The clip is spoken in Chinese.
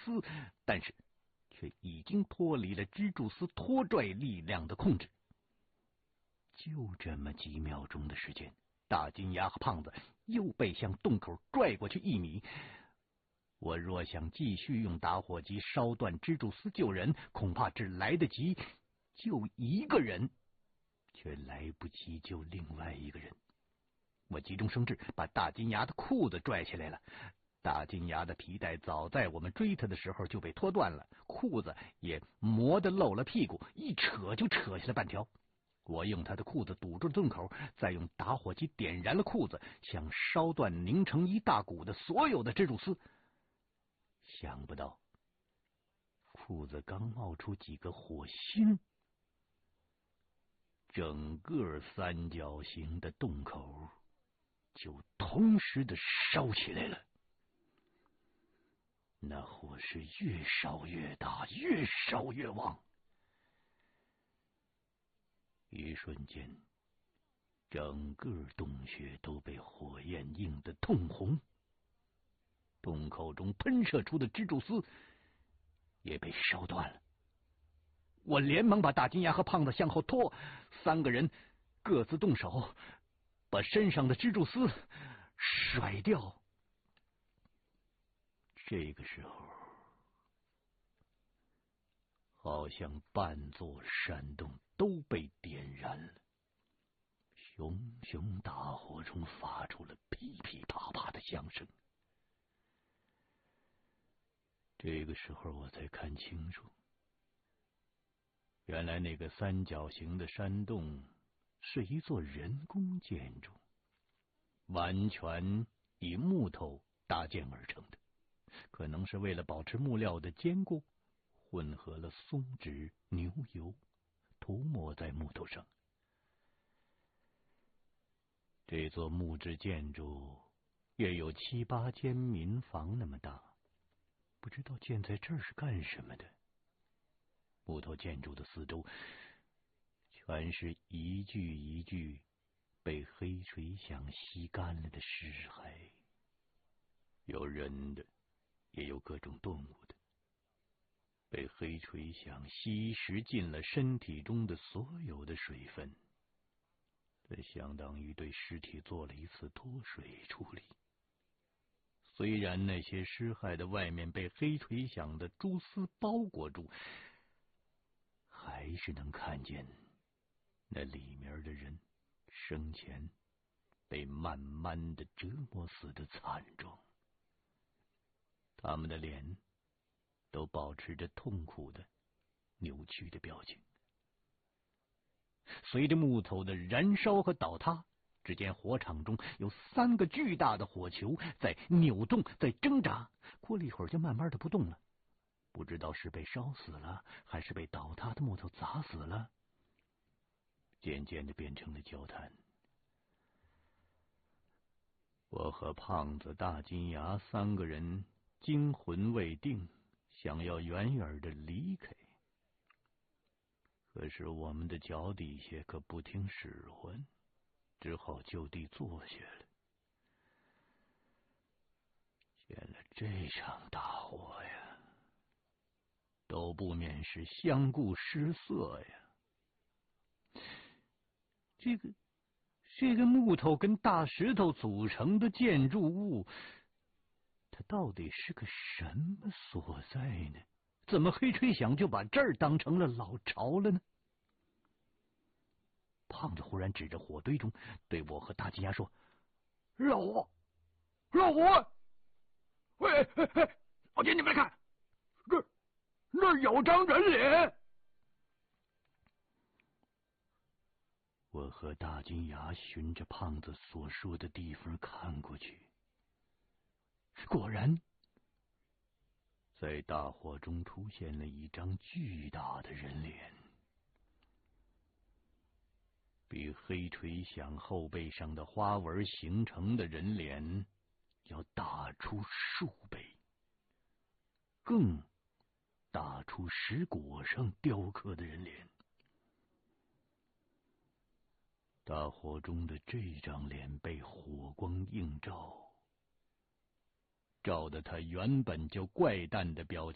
丝，但是却已经脱离了蜘蛛丝拖拽力量的控制。就这么几秒钟的时间，大金牙和胖子又被向洞口拽过去1米。我若想继续用打火机烧断蜘蛛丝救人，恐怕只来得及救一个人，却来不及救另外一个人。我急中生智，把大金牙的裤子拽起来了。大金牙的皮带早在我们追他的时候就被脱断了，裤子也磨得露了屁股，一扯就扯下来半条。我用他的裤子堵住洞口，再用打火机点燃了裤子，想烧断拧成一大股的所有的蜘蛛丝。想不到裤子刚冒出几个火星，整个三角形的洞口就同时的烧起来了。那火是越烧越大，越烧越旺。一瞬间，整个洞穴都被火焰映得通红，洞口中喷射出的蜘蛛丝也被烧断了。我连忙把大金牙和胖子向后拖，3个人各自动手，把身上的蜘蛛丝甩掉。这个时候，好像半座山洞都被点燃了，熊熊大火中发出了噼噼啪啪的响声。这个时候我才看清楚，原来那个三角形的山洞是一座人工建筑，完全以木头搭建而成的，可能是为了保持木料的坚固，混合了松脂、牛油，涂抹在木头上。这座木质建筑约有7、8间民房那么大，不知道建在这儿是干什么的。木头建筑的四周全是一具一具被黑锤响吸干了的尸骸，有人的，也有各种动物的，被黑锤响吸食尽了身体中的所有的水分，这相当于对尸体做了一次脱水处理。虽然那些尸骸的外面被黑锤响的蛛丝包裹住，还是能看见那里面的人生前被慢慢的折磨死的惨状。他们的脸都保持着痛苦的、扭曲的表情。随着木头的燃烧和倒塌，只见火场中有3个巨大的火球在扭动，在挣扎，过了一会儿就慢慢的不动了，不知道是被烧死了，还是被倒塌的木头砸死了，渐渐的变成了焦炭。我和胖子、大金牙3个人惊魂未定，想要远远的离开，可是我们的脚底下可不听使唤，只好就地坐下了。见了这场大火呀，都不免是相顾失色呀。这个木头跟大石头组成的建筑物，它到底是个什么所在呢？怎么黑吹响就把这儿当成了老巢了呢？胖子忽然指着火堆中对我和大金牙说：“老胡，喂，老姐，你们看，这有张人脸。”我和大金牙循着胖子所说的地方看过去，果然在大火中出现了一张巨大的人脸，比黑锤响后背上的花纹形成的人脸要大出数倍，更大出石果上雕刻的人脸。大火中的这张脸被火光映照，照得他原本就怪诞的表